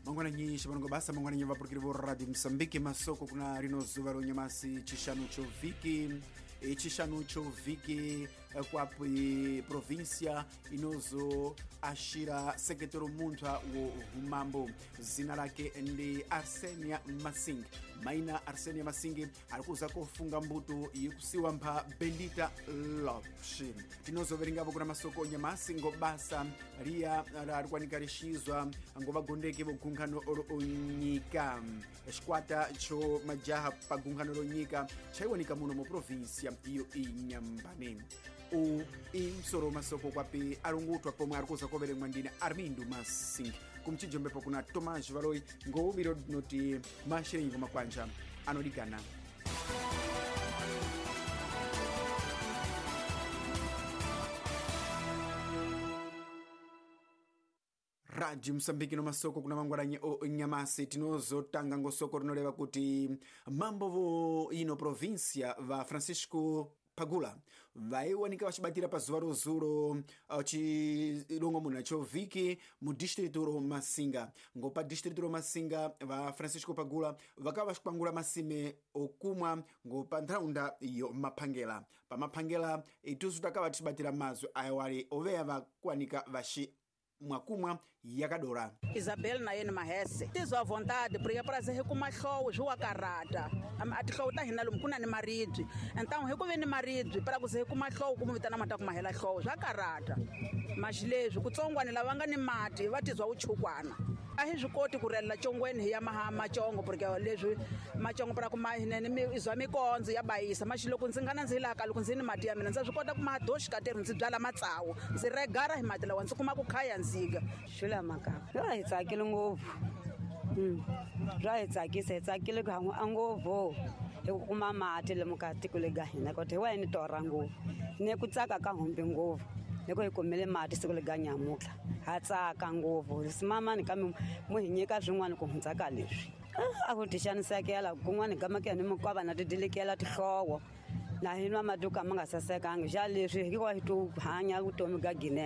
mangwana nyinshi vanongo basa mangwana nyeva porque vo Radio Msambiki masoko kuna rino zuva ronyamasi chishanu choviki kwapi provincia inozo ashira sekretari muntwa wo humambo zina lake ndi Arsenia Masing. Maina Arsenia Masing alikuza kufunga mbuto yikusiwa mpa Bendita Lopshi tinozo veringavo kuna masoko nyamasi ngobasa ria alikuanikarishizwa ngobagondeke vogungano onyika eskwata cho majaha pagungano onyika chaiwanika muno mu provincia iyo inyambane u imsoro masoko kwapi alungutwa pomwe alikuza koverengwa ndine Armindo Masing kumchijombepo kuna Tomas Valoi ngobiro noti mashiringo makwanja anodikana Radio Msambiki no masoko kuna mangwaranye nyamasi tinozo tanga ngosoko rinoleva kuti mambo ino provincia va Francisco Pagula vaiwanika vachibatira pazuva rozulo chilongo muna choviki mu distrito Masinga ngopa distrito Masinga va Francisco Pagula vakava vachikwangula masime okumwa ngopa nthaunda iyo maphangela pamaphangela ituzu takava tichibatira mazwi ayawali oveya vakuanika vashi mwakumwa yakadora. Isabel na yena mahese tizwa vontade porque prazer recuma show jua karata atishow ta hina lumkuna ni maridzi então recuveni maridzi para kuze recuma show como vitana mata kumahela show já karata mas lejo kutsongwa ni lavanga ni mati vatizwa uchukwana ahizvikoti kurela chongweni ya mahama chongo porque lejo machongo para kumahina ni izwa mikonzo yabayisa mashiloko ndzingana ndzilaka loko ndzini mati ya mina ndza swikota kuma doshi kateri ndzi byala matsawo ndzi regara hi mati lawa ndzi kuma ku khaya ndziga shula maka hi tsakile ngopfu hi tsakile ku hangwa ngopfu hi ku kuma mati le mukati ku le ga hina ko te wa ni tora ngopfu ne ku tsaka ka hombe ngopfu ne ko hi komele mati siku le ga nyamukla ha tsaka ngopfu simama ni ka mu hinyeka swin'wana ku hundzaka leswi a ku tishanisakela kun'wana gama ke ni mukwava na tidilikela tihlowo na hinwa maduka manga sasekanga ja leswi hi ko hi to hanya vutomi ga Guinea